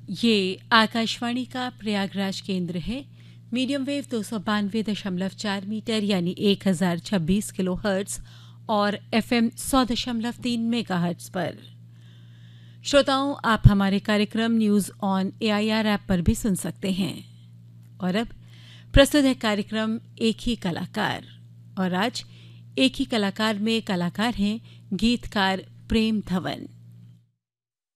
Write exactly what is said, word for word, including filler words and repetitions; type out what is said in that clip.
ये आकाशवाणी का प्रयागराज केंद्र है। मीडियम वेव दो सौ बानवे दशमलव चार मीटर यानी एक हजार छब्बीस किलो हर्ट्स और एफएम सौ दशमलव तीन मेगा हर्ट्स पर। श्रोताओं, आप हमारे कार्यक्रम न्यूज ऑन एआईआर ऐप पर भी सुन सकते हैं। और अब प्रस्तुत है कार्यक्रम एक ही कलाकार। और आज एक ही कलाकार में कलाकार हैं गीतकार प्रेम धवन।